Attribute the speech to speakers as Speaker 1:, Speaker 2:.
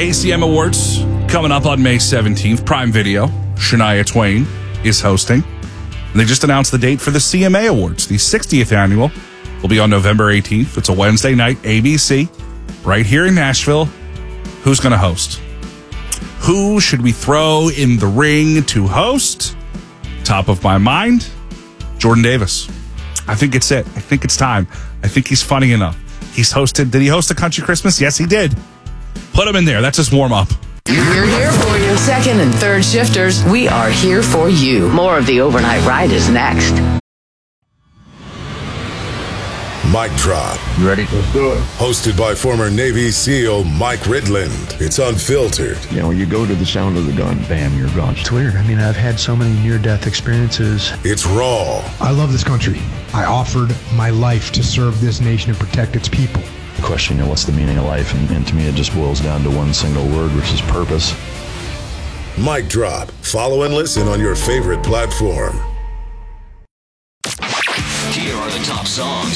Speaker 1: ACM Awards coming up on May 17th. Prime Video, Shania Twain is hosting. And they just announced the date for the CMA Awards. The 60th annual will be on November 18th. It's a Wednesday night, ABC, right here in Nashville. Who's going to host? Who should we throw in the ring to host? Top of my mind, Jordan Davis. I think it's it. I think it's time. I think he's funny enough. He's hosted. Did he host a Country Christmas? Yes, he did. Put him in there. That's his warm-up.
Speaker 2: We're here for you. Second and third shifters, we are here for you. More of the Overnight Ride is next.
Speaker 3: Mic Drop.
Speaker 4: You ready? Let's do it.
Speaker 3: Hosted by former Navy SEAL Mike Ridland. It's unfiltered.
Speaker 4: You know, you go to the sound of the gun, bam, you're gone.
Speaker 5: It's weird. I mean, I've had so many near-death experiences.
Speaker 3: It's raw.
Speaker 6: I love this country. I offered my life to serve this nation and protect its people.
Speaker 4: Question, you know, what's the meaning of life? And to me, it just boils down to one single word, which is purpose.
Speaker 3: Mic Drop. Follow and listen on your favorite platform.
Speaker 7: Here are the top songs